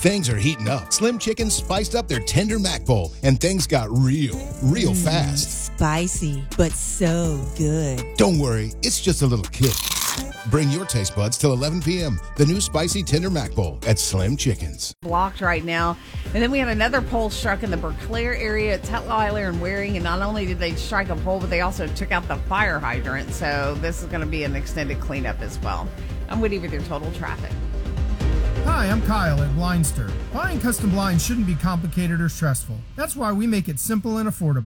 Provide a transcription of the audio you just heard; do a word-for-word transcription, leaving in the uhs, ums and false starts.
Things are heating up. Slim Chickens spiced up their tender mac bowl, and things got real, real Mm, fast. Spicy, but so good. Don't worry, it's just a little kick. Bring your taste buds till eleven p.m. The new spicy tender mac bowl at Slim Chickens. Blocked right now. And then we had another pole struck in the Berclair area at Tutwiler and Waring. And not only did they strike a pole, but they also took out the fire hydrant. So this is going to be an extended cleanup as well. I'm Woody with your total traffic. Hi, I'm Kyle at Blindster. Buying custom blinds shouldn't be complicated or stressful. That's why we make it simple and affordable.